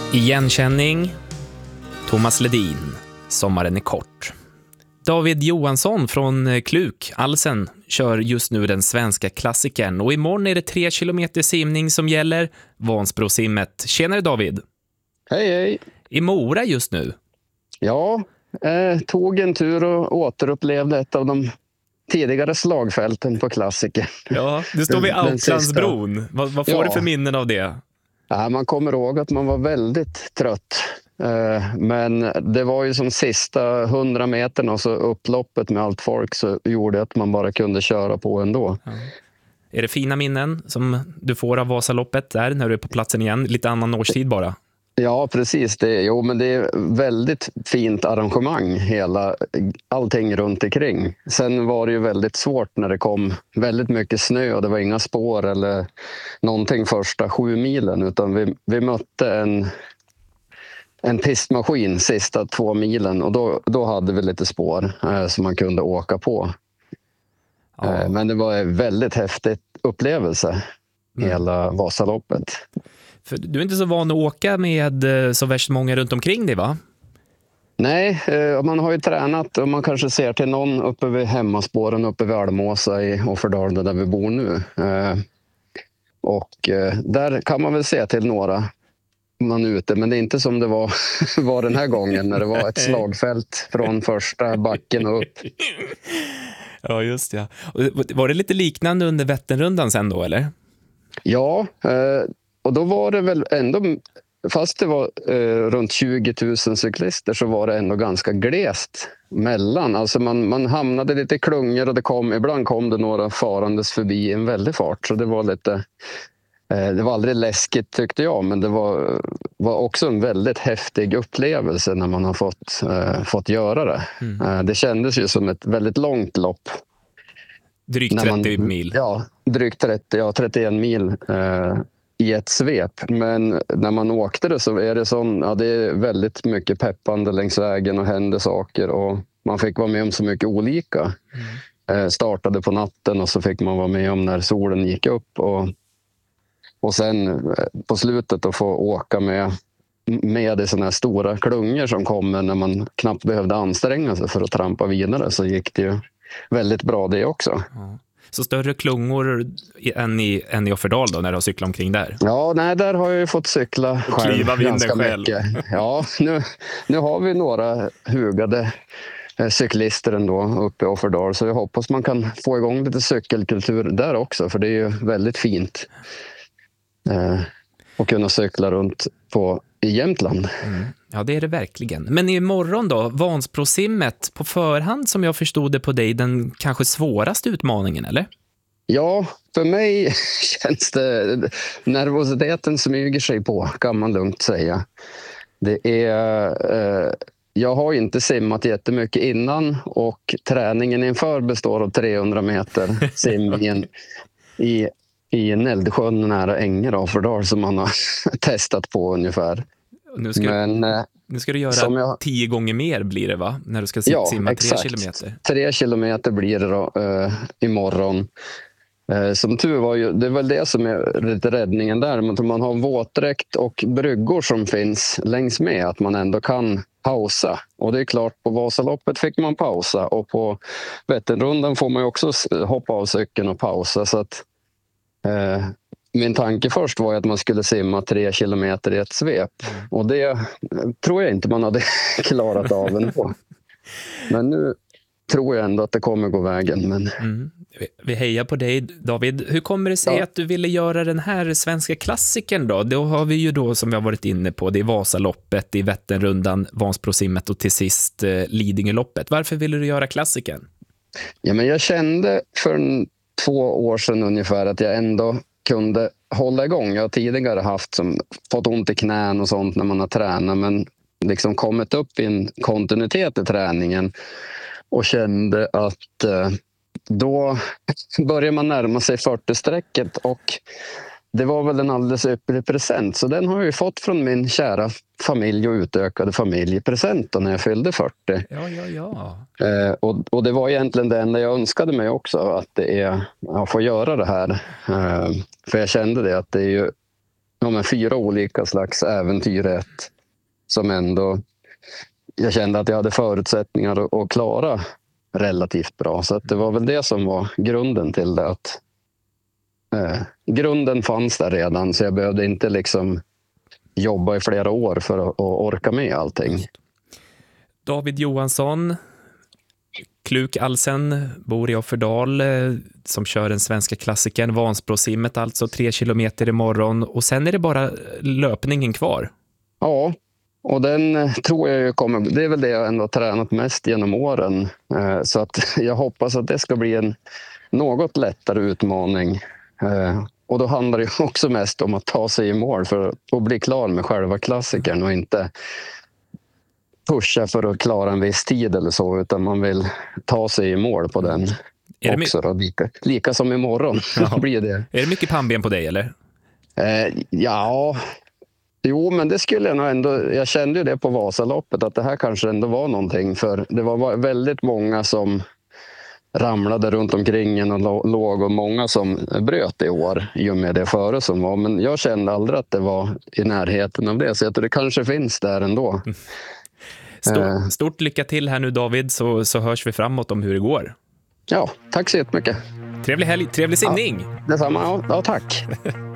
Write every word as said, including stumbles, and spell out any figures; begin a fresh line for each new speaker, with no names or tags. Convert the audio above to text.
Igenkänning, Thomas Ledin, Sommaren är kort. David Johansson från Kluk, Alsen, kör just nu den svenska klassikern. Och imorgon är det tre kilometer simning som gäller, Vansbrosimmet. Tjenare David!
Hej hej!
I Mora just nu?
Ja, eh, tog en tur och återupplevde ett av de tidigare slagfälten på klassiker.
Ja, du står vid Outlandsbron. Vad, vad får
ja.
du för minnen av det?
Ja, man kommer ihåg att man var väldigt trött. Eh, men det var ju som sista hundra meterna och så upploppet med allt folk så gjorde att man bara kunde köra på ändå.
Ja. Är det fina minnen som du får av Vasaloppet där när du är på platsen igen? Lite annan årstid bara.
Ja, precis. Det, jo, men det är väldigt fint arrangemang, hela, allting runt omkring. Sen var det ju väldigt svårt när det kom väldigt mycket snö och det var inga spår eller någonting första sju milen, utan vi, vi mötte en, en pistmaskin sista två milen och då, då hade vi lite spår eh, som man kunde åka på.
Ja.
Eh, men det var en väldigt häftig upplevelse, mm. hela Vasaloppet.
För du är inte så van att åka med så värst många runt omkring dig, va?
Nej, eh, man har ju tränat och man kanske ser till någon uppe vid hemmaspåren uppe vid Almåsa i Offerdal där vi bor nu. Eh, och eh, där kan man väl se till några man är ute, men det är inte som det var, var den här gången när det var ett slagfält från första backen och upp.
Ja, just ja. Var det lite liknande under Vätternrundan sen då, eller?
Ja, eh, och då var det väl ändå, fast det var eh, runt tjugo tusen cyklister så var det ändå ganska glest mellan. Alltså man, man hamnade lite i klungor och det kom, ibland kom det några farandes förbi i en väldig fart. Så det var lite, eh, det var aldrig läskigt tyckte jag, men det var, var också en väldigt häftig upplevelse när man har fått, eh, fått göra det. Mm. Eh, det kändes ju som ett väldigt långt lopp.
Drygt trettio man, mil.
Ja, drygt trettio, ja, trettioen mil. Eh, i ett svep, men när man åkte det så är det sån, ja, det är väldigt mycket peppande längs vägen och hände saker och man fick vara med om så mycket olika. Mm. Eh, startade på natten och så fick man vara med om när solen gick upp och, och sen eh, på slutet att få åka med med i såna här stora klungor som kommer när man knappt behövde anstränga sig för att trampa vidare, så gick det ju väldigt bra det också.
Ja. Så större klungor än i, än i Offerdal då, när du har cyklat omkring där?
Ja, nej, där har jag ju fått cykla själv.
Kliva vinden själv.
Mycket. Ja, nu, nu har vi några hugade eh, cyklister ändå uppe i Offerdal, så jag hoppas man kan få igång lite cykelkultur där också, för det är ju väldigt fint eh, att kunna cykla runt på, i Jämtland.
Mm. Ja, det är det verkligen. Men imorgon då, Vansbrosimmet på förhand, som jag förstod det på dig, den kanske svåraste utmaningen, eller?
Ja, för mig känns det, nervositeten smyger sig på, kan man lugnt säga. Det är, eh, jag har inte simmat jättemycket innan och träningen inför består av trehundra meter simningen i, i Näldsjön nära Änge då, för dagar som man har testat på ungefär.
Nu ska, Men, du, nu ska du göra jag, tio gånger mer blir det, va? När du ska simma
ja,
tre kilometer.
Tre kilometer blir det då, uh, imorgon. Uh, som tur var ju, det är väl det som är lite räddningen där. Men man har våtdräkt och bryggor som finns längs med, att man ändå kan pausa. Och det är klart, på Vasaloppet fick man pausa. Och på Vätternrundan får man ju också hoppa av cykeln och pausa. Så att uh, min tanke först var att man skulle simma tre kilometer i ett svep. Och det tror jag inte man hade klarat av ändå. Men nu tror jag ändå att det kommer gå vägen. Men...
Mm. Vi hejar på dig, David. Hur kommer det sig ja. att du ville göra den här svenska klassikern då? Då har vi ju då, som vi har varit inne på, det är Vasaloppet, det är Vätternrundan, Vansbrosimmet och till sist eh, Lidingöloppet. Varför ville du göra klassikern?
Ja, men jag kände för en, två år sedan ungefär att jag ändå kunde hålla igång. Jag har tidigare haft som, fått ont i knän och sånt när man har tränat, men liksom kommit upp i en kontinuitet i träningen och kände att eh, då börjar man närma sig fyrtio-strecket och det var väl en alldeles ypperlig present. Så den har jag ju fått från min kära familj och utökade familj present när jag fyllde fyrtio.
Ja, ja, ja.
Eh, och, och det var egentligen det enda jag önskade mig också, att det är, jag får göra det här. Eh, för jag kände det att det är ju ja, men fyra olika slags äventyr i ett, som ändå jag kände att jag hade förutsättningar att, att klara relativt bra. Så att det var väl det som var grunden till det. Att, eh, grunden fanns där redan, så jag behövde inte liksom jobba i flera år för att, att orka med allting.
David Johansson, Kluk Alsen, bor i Offerdal, eh, som kör den svenska klassikern Vansbrosimmet, alltså tre kilometer imorgon. Och sen är det bara löpningen kvar.
Ja, och den tror jag kommer, det är väl det jag ändå har tränat mest genom åren. Eh, så att jag hoppas att det ska bli en något lättare utmaning. Eh, och då handlar det också mest om att ta sig i mål för att bli klar med själva klassikern och inte pusha för att klara en viss tid eller så, utan man vill ta sig i mål på den
är det
också. Då, lika, lika som imorgon blir det.
Är det mycket pannben på dig eller?
Eh, ja, jo men det skulle jag nog ändå, jag kände ju det på Vasaloppet att det här kanske ändå var någonting, för det var väldigt många som ramlade runt omkring en och låg och många som bröt i år i och med det före som var, men jag kände aldrig att det var i närheten av det, så jag tror det kanske finns där ändå.
Stort, stort lycka till här nu David, så, så hörs vi framåt om hur det går.
Ja, tack så jättemycket.
Trevlig helg, trevlig simning.
Ja, detsamma, ja, ja tack.